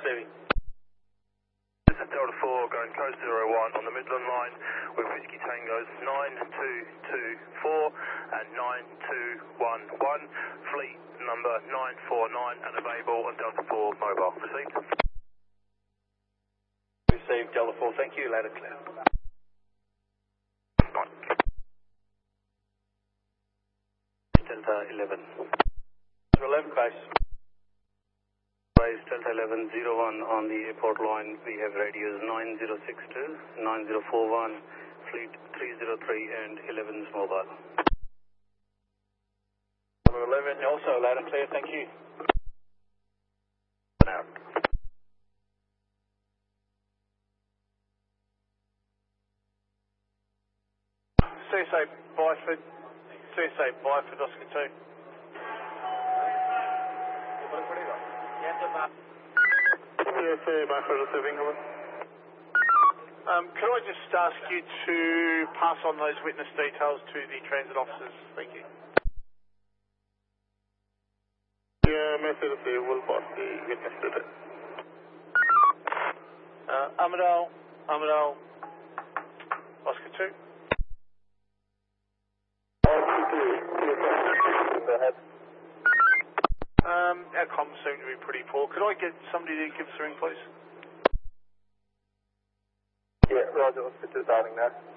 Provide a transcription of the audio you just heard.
receiving. This is Delta 4 going code 01 on the Midland line with Whiskey Tangos 9224 and 9211, fleet number 949 and available on Delta 4 mobile. Received? Received, Delta 4, thank you, ladder clear. Delta 11. 11 base. Base Delta 11 01 on the airport line. We have radios 9062, 9041, fleet 303 and 11's mobile. 11, also loud and clear, thank you. Out. CSA Byford, Oscar 2. CSA Byford receiving, over. Could I just ask you to pass on those witness details to the transit officers? Thank you. Yeah, message received. We'll pass the witness details. Amadale, Oscar 2. Go ahead. Our comms seem to be pretty poor. Could I get somebody to give us a ring, please? Yeah, Roger, Oscar 2 starting now.